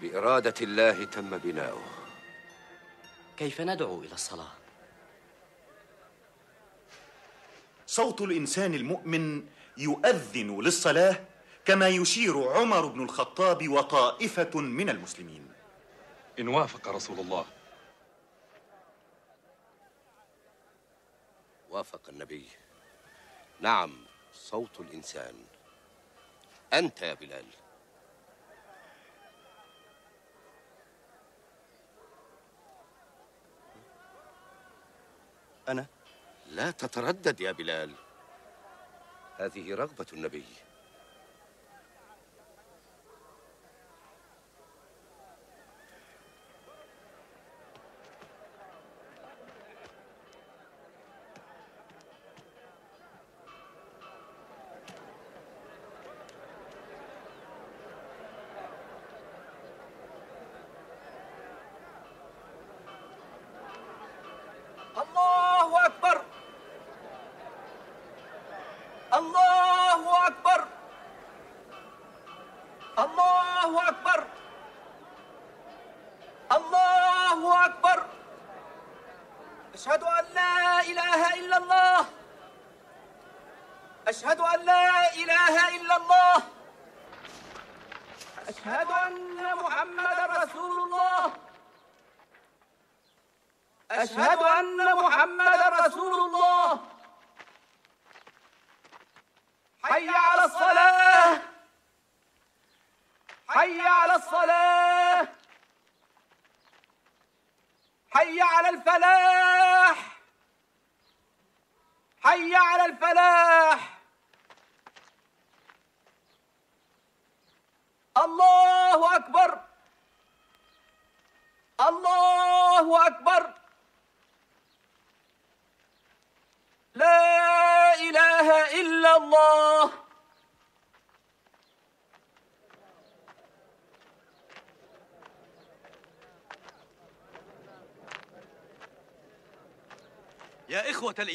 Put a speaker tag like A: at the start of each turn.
A: بإرادة الله تم بناؤه.
B: كيف ندعو إلى الصلاة؟
C: صوت الإنسان المؤمن يؤذن للصلاة كما يشير عمر بن الخطاب وطائفة من المسلمين.
D: إن وافق رسول الله.
A: وافق النبي. نعم، صوت الإنسان. أنت يا بلال.
B: أنا؟
A: لا تتردد يا بلال، هذه رغبة النبي.
E: الله أكبر، الله أكبر، الله أكبر، الله أكبر. أشهد أن لا إله إلا الله، أشهد أن لا إله إلا الله، أشهد أن محمدا رسول الله، أشهد أن محمدا رسول الله. حي على الصلاة، حي على الصلاة، حي على الفلاح، حي على الفلاح. الله أكبر، الله أكبر. لا إله إلا الله.
B: يا إخوة